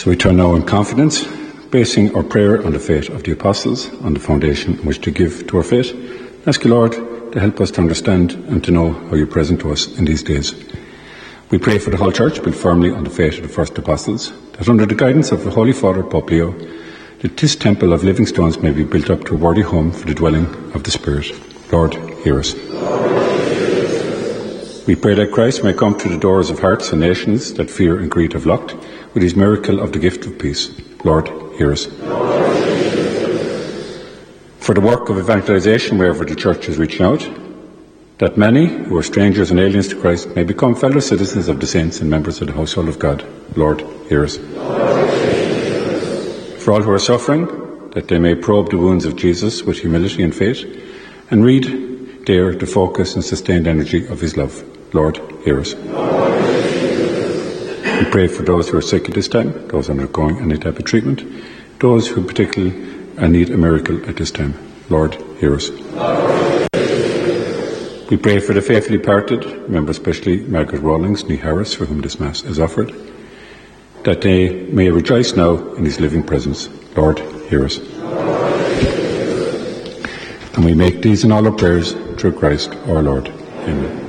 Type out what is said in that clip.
So we turn now in confidence, basing our prayer on the faith of the apostles, on the foundation on which to give to our faith. Ask you, Lord, to help us to understand and to know how you're present to us in these days. We pray for the whole Church, built firmly on the faith of the first apostles, that under the guidance of the Holy Father, Pope Leo, that this temple of living stones may be built up to a worthy home for the dwelling of the Spirit. Lord, hear us. We pray that Christ may come to the doors of hearts and nations that fear and greed have locked, with his miracle of the gift of peace. Lord, hear us. For the work of evangelization wherever the Church is reaching out, that many who are strangers and aliens to Christ may become fellow citizens of the saints and members of the household of God. Lord, hear us. For all who are suffering, that they may probe the wounds of Jesus with humility and faith, and read there the focus and sustained energy of his love. Lord, hear us. We pray for those who are sick at this time, those undergoing any type of treatment, those who particularly need a miracle at this time. Lord, hear us. We pray for the faithfully parted, remember especially Margaret Rawlings, Nee Harris, for whom this Mass is offered, that they may rejoice now in his living presence. Lord, hear us. And we make these and all our prayers through Christ our Lord. Amen.